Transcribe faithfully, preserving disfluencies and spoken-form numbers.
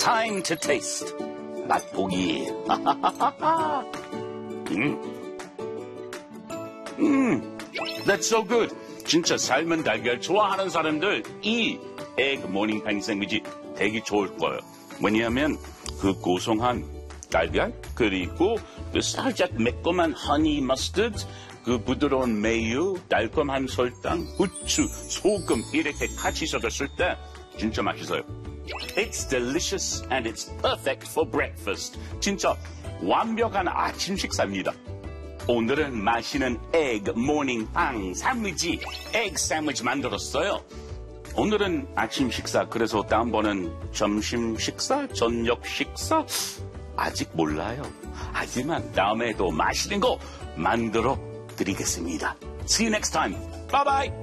Time to taste. 맛보기. 음. 음, that's so good. 진짜 삶은 달걀 좋아하는 사람들 이 egg morning pan 샌드위치 되게 좋을 거예요. 왜냐하면 그 고소한 달걀 그리고 그 살짝 매콤한 허니 머스터드 그 부드러운 메유, 달콤한 설탕, 후추, 소금 이렇게 같이 섞었을 때 진짜 맛있어요. It's delicious and it's perfect for breakfast. 진짜 완벽한 아침 식사입니다. 오늘은 맛있는 egg morning pan 샌드위치, egg 샌드위치 만들었어요. 오늘은 아침 식사, 그래서 다음번은 점심 식사, 저녁 식사? 아직 몰라요. 하지만 다음에도 맛있는 거 만들어 드리겠습니다. See you next time. Bye bye.